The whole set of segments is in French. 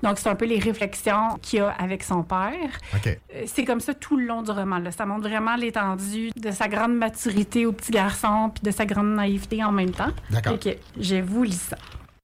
Donc, c'est un peu les réflexions qu'il a avec son père. OK. C'est comme ça tout le long du roman, là. Ça montre vraiment l'étendue de sa grande maturité au petit garçon puis de sa grande naïveté en même temps. D'accord. OK, je vous lis ça.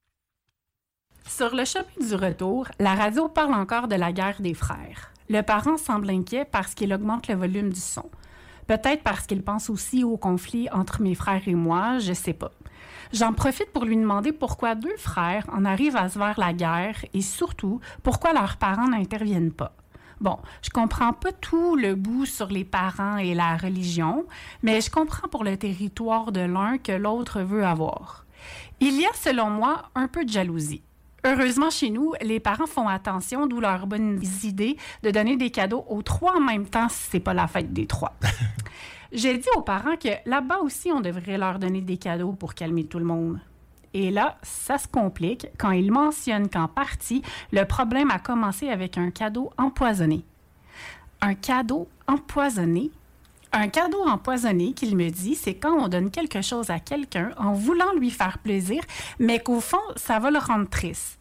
Sur le chemin du retour, la radio parle encore de la guerre des frères. Le parent semble inquiet parce qu'il augmente le volume du son. Peut-être parce qu'il pense aussi au conflit entre mes frères et moi, je sais pas. J'en profite pour lui demander pourquoi 2 frères en arrivent à se faire la guerre et surtout, pourquoi leurs parents n'interviennent pas. Bon, je comprends pas tout le bout sur les parents et la religion, mais je comprends pour le territoire de l'un que l'autre veut avoir. Il y a, selon moi, un peu de jalousie. Heureusement, chez nous, les parents font attention, d'où leur bonne idée de donner des cadeaux aux 3 en même temps si c'est pas la fête des 3. J'ai dit aux parents que là-bas aussi, on devrait leur donner des cadeaux pour calmer tout le monde. Et là, ça se complique quand ils mentionnent qu'en partie, le problème a commencé avec un cadeau empoisonné. Un cadeau empoisonné? Un cadeau empoisonné, qu'il me dit, c'est quand on donne quelque chose à quelqu'un en voulant lui faire plaisir, mais qu'au fond, ça va le rendre triste.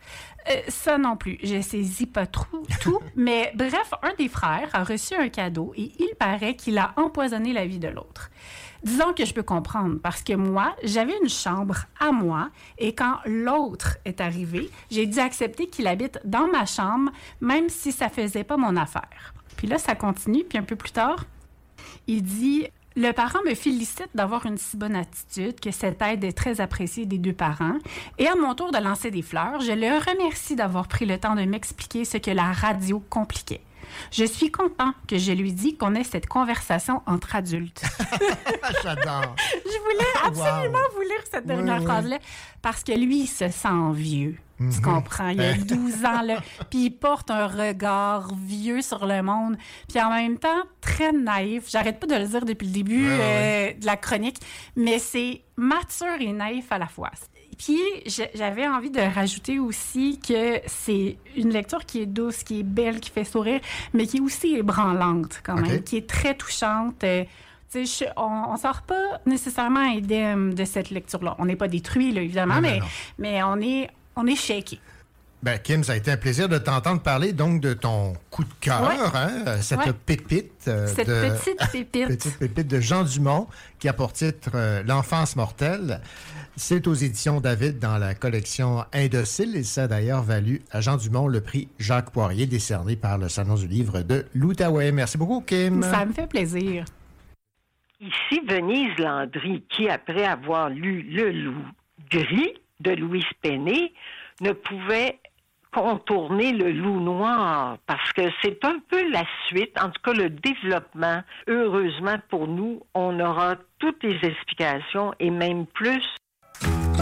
Ça non plus, je saisis pas tout, mais bref, un des frères a reçu un cadeau et il paraît qu'il a empoisonné la vie de l'autre. Disons que je peux comprendre, parce que moi, j'avais une chambre à moi et quand l'autre est arrivé, j'ai dû accepter qu'il habite dans ma chambre, même si ça faisait pas mon affaire. Puis là, ça continue, puis un peu plus tard, il dit « Le parent me félicite d'avoir une si bonne attitude, que cette aide est très appréciée des 2 parents. Et à mon tour de lancer des fleurs, je le remercie d'avoir pris le temps de m'expliquer ce que la radio compliquait. Je suis content que je lui dise qu'on ait cette conversation entre adultes. » J'adore. Je voulais absolument vous lire cette dernière phrase-là parce que lui, il se sent vieux. Tu comprends? Il a 12 ans, là, puis il porte un regard vieux sur le monde, puis en même temps, très naïf. J'arrête pas de le dire depuis le début de la chronique, mais c'est mature et naïf à la fois. Puis, j'avais envie de rajouter aussi que c'est une lecture qui est douce, qui est belle, qui fait sourire, mais qui est aussi ébranlante quand même, qui est très touchante. On ne sort pas nécessairement indemne de cette lecture-là. On n'est pas détruit, là, évidemment, mais on est shaky. Ben, Kim, ça a été un plaisir de t'entendre parler donc de ton coup de cœur, cette pépite. Cette petite pépite. Petite pépite de Jean Dumont qui a pour titre L'enfance mortelle. C'est aux éditions David dans la collection Indocile et ça a d'ailleurs valu à Jean Dumont le prix Jacques Poirier décerné par le Salon du livre de l'Outaouais. Merci beaucoup, Kim. Ça me fait plaisir. Ici Venise Landry qui, après avoir lu Le Loup gris de Louise Pennet, ne pouvait contourner Le Loup noir parce que c'est un peu la suite, en tout cas le développement. Heureusement pour nous, on aura toutes les explications et même plus